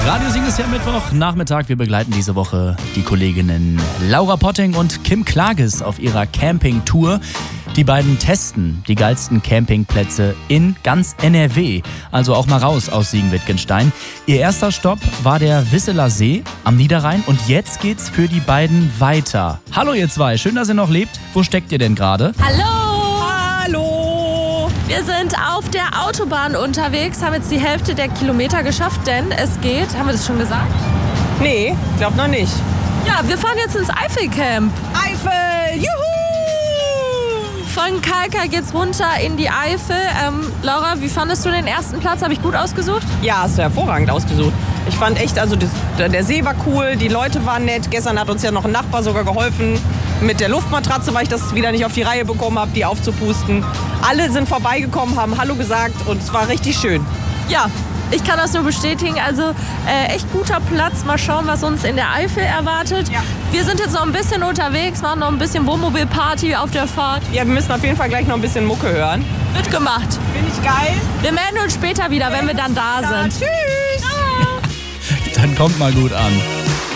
Radio Sing ist ja Mittwoch Nachmittag. Wir begleiten diese Woche die Kolleginnen Laura Potting und Kim Klages auf ihrer Campingtour. Die beiden testen die geilsten Campingplätze in ganz NRW, also auch mal raus aus Siegen-Wittgenstein. Ihr erster Stopp war der Wisseler See am Niederrhein und jetzt geht's für die beiden weiter. Hallo ihr zwei, schön, dass ihr noch lebt. Wo steckt ihr denn gerade? Hallo! Hallo! Wir sind auf der Autobahn unterwegs, haben jetzt die Hälfte der Kilometer geschafft, denn es geht, haben wir das schon gesagt? Nee, glaub noch nicht. Ja, wir fahren jetzt ins Eifelcamp. Eifel! Juhu! Von Kalka geht's runter in die Eifel. Laura, wie fandest du den ersten Platz? Habe ich gut ausgesucht? Ja, hast du hervorragend ausgesucht. Ich fand echt, also der See war cool, die Leute waren nett. Gestern hat uns ja noch ein Nachbar sogar geholfen mit der Luftmatratze, weil ich das wieder nicht auf die Reihe bekommen habe, die aufzupusten. Alle sind vorbeigekommen, haben Hallo gesagt und es war richtig schön. Ja, ich kann das nur bestätigen. Also echt guter Platz. Mal schauen, was uns in der Eifel erwartet. Ja. Wir sind jetzt noch ein bisschen unterwegs, machen noch ein bisschen Wohnmobilparty auf der Fahrt. Ja, wir müssen auf jeden Fall gleich noch ein bisschen Mucke hören. Wird gemacht. Finde ich geil. Wir melden uns später wieder, wenn wir dann da sind. Tschüss! Dann kommt mal gut an.